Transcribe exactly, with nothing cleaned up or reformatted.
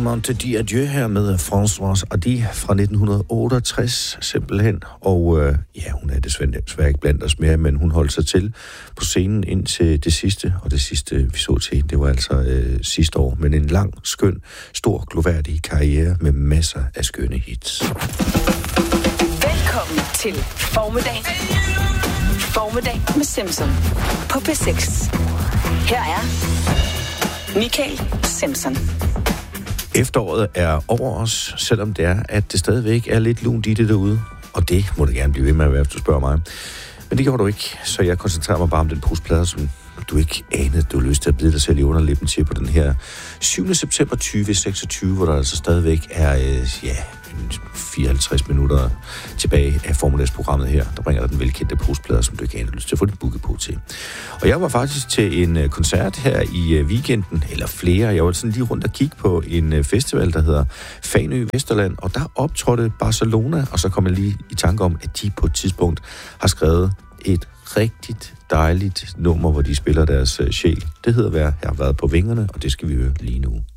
Monte Di Adieu her med Françoise Hardy fra nitten otteogtres simpelthen. Og øh, ja, hun er desværre ikke blandt os mere, men hun holdt sig til på scenen indtil det sidste. Og det sidste, vi så til hende, det var altså øh, sidste år. Men en lang, skøn, stor, gloværdig karriere med masser af skønne hits. Velkommen til Formiddag. Formiddag med Simpson på P seks. Her er Michael Simpson. Efteråret er over os, selvom det er, at det stadigvæk er lidt lunt i det derude. Og det må det gerne blive ved med at være, hvis du spørger mig. Men det gjorde du ikke, så jeg koncentrerer mig bare om den posplade, som du ikke anede, du har lyst til at bide dig selv i underlippen til på den her syvende september tyve seksogtyve, hvor der altså stadigvæk er øh, ja, fireoghalvtreds minutter tilbage af formiddagsprogrammet her. Der bringer dig den velkendte posplade, som du ikke anede lyst til at få dit booket på til. Og jeg var faktisk til en koncert her i weekenden, eller flere. Jeg var sådan lige rundt og kigge på en festival, der hedder Fanø Vesterland, og der optrådte Barcelona, og så kom jeg lige i tanke om, at de på et tidspunkt har skrevet et rigtigt dejligt nummer, hvor de spiller deres sjæl. Det hedder Vær, jeg har været på vingerne, og det skal vi høre lige nu.